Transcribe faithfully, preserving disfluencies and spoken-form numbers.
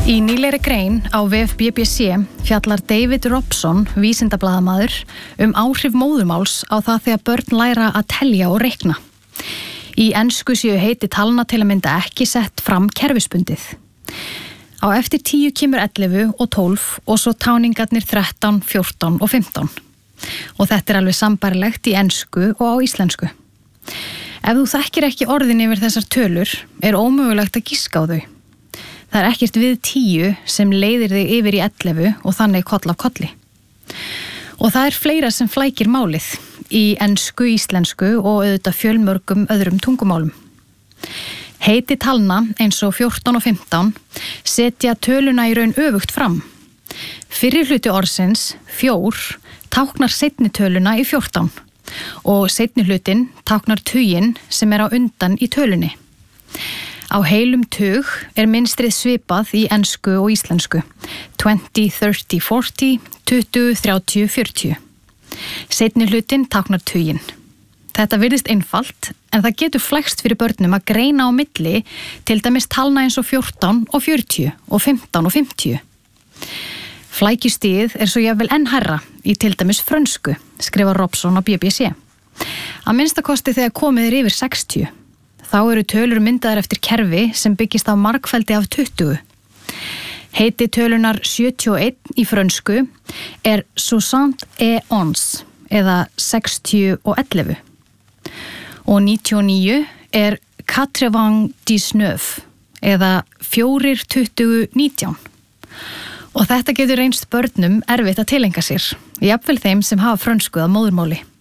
Í nýlegri grein á vef B B C fjallar David Robson, vísindablaðamaður, um áhrif móðurmáls á það þegar börn læra að telja og reikna. Í ensku séu heiti talna til að mynda ekki sett fram kerfisbundið. Á eftir tíu kemur ellefu og tólf og svo táningarnir þrettán, fjórtán og fimmtán. Og þetta er alveg sambærilegt í ensku og á íslensku. Ef þú þekkir ekki orðin yfir þessar tölur, er ómögulegt að giska á þau. Það er ekkert við tíu sem leiðir þig yfir í ellefu og þannig koll af kolli. Og það er fleira sem flækir málið í ensku, íslensku og auðvitað fjölmörgum öðrum tungumálum. Heiti talna eins og fjórtán og fimmtán setja töluna í raun öfugt fram. Fyrri hluti orðsins, fjór, táknar seinni töluna í fjórtán og seinni hlutin táknar tuginn sem er á undan í tölunni. Á heilum tug er mynstrið svipað í ensku og íslensku. twenty, thirty, forty, tuttugu, þrjátíu, fjörutíu. Seinni hlutin táknar tuginn. Þetta virðist einfalt, en það getur flækst fyrir börnum að greina á milli, til dæmis talna eins og fjórtán og fjörutíu og fimmtán og fimmtíu. Flækjustigið er svo jafnvel enn hærra í til dæmis frönsku, skrifar Robson á B B C. Að minnstakosti þegar komið er yfir sextíu. Þá eru tölur myndaðar eftir kerfi sem byggist á margfeldi af tuttugu. Heiti tölunar sjötíu og eitt í frönsku er soixante et onze eða sextíu og ellefu. Og níutíu og níu er quatre-vingt-dix-neuf eða fjórir, tuttugu, nítján. Og þetta getur reynst börnum erfitt að tileinka sér, jafnvel þeim sem hafa frönsku að móðurmáli.